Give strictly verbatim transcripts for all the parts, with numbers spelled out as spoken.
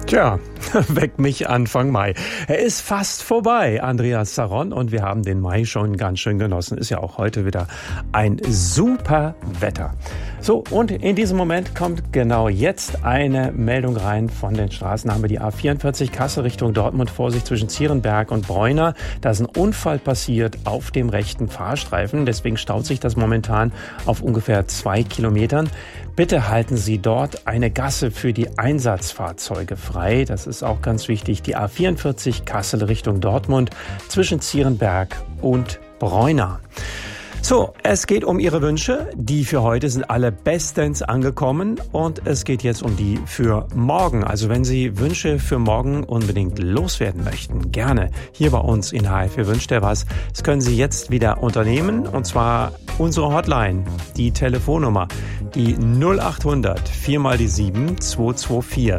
Tja, weckt mich Anfang Mai. Er ist fast vorbei, Andreas Zaron, und wir haben den Mai schon ganz schön genossen. Ist ja auch heute wieder ein super Wetter. So, und in diesem Moment kommt genau jetzt eine Meldung rein von den Straßen. Da haben wir die A vierundvierzig Kassel Richtung Dortmund, Vorsicht zwischen Zierenberg und Bräuner. Da ist ein Unfall passiert auf dem rechten Fahrstreifen. Deswegen staut sich das momentan auf ungefähr zwei Kilometern. Bitte halten Sie dort eine Gasse für die Einsatzfahrzeuge frei. Das ist auch ganz wichtig. Die A vierundvierzig Kassel Richtung Dortmund zwischen Zierenberg und Bräuner. So, es geht um Ihre Wünsche. Die für heute sind alle bestens angekommen und es geht jetzt um die für morgen. Also wenn Sie Wünsche für morgen unbedingt loswerden möchten, gerne hier bei uns in H F Wir wünscht er was. Das können Sie jetzt wieder unternehmen und zwar unsere Hotline, die Telefonnummer, die null achthundert vier mal die sieben zwei zwei vier.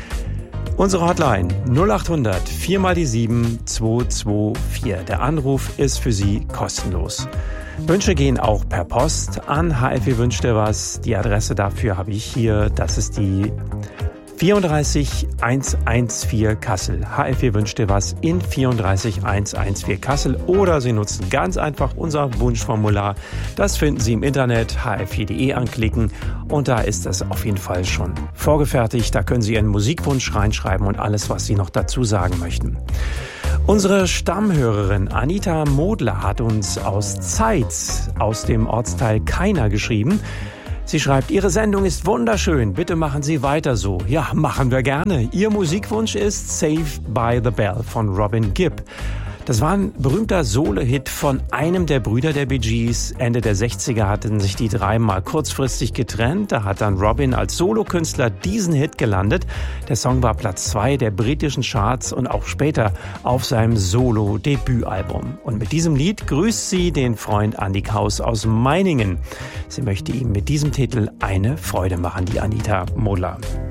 Unsere Hotline null achthundert vier mal die sieben zwei zwei vier. Der Anruf ist für Sie kostenlos. Wünsche gehen auch per Post an H F Wir wünscht er was. Die Adresse dafür habe ich hier. Das ist die vierunddreißig hundertvierzehn Kassel. H F Wir wünscht er was in vierunddreißig hundertvierzehn Kassel. Oder Sie nutzen ganz einfach unser Wunschformular. Das finden Sie im Internet, h f vier punkt de anklicken. Und da ist das auf jeden Fall schon vorgefertigt. Da können Sie Ihren Musikwunsch reinschreiben und alles, was Sie noch dazu sagen möchten. Unsere Stammhörerin Anita Modler hat uns aus Zeitz aus dem Ortsteil Keiner geschrieben. Sie schreibt, Ihre Sendung ist wunderschön. Bitte machen Sie weiter so. Ja, machen wir gerne. Ihr Musikwunsch ist Saved by the Bell von Robin Gibb. Das war ein berühmter Solo-Hit von einem der Brüder der Bee Gees. Ende der sechziger hatten sich die drei mal kurzfristig getrennt. Da hat dann Robin als Solokünstler diesen Hit gelandet. Der Song war Platz zwei der britischen Charts und auch später auf seinem Solo-Debütalbum. Und mit diesem Lied grüßt sie den Freund Andi Kaus aus Meiningen. Sie möchte ihm mit diesem Titel eine Freude machen, die Anita Modler.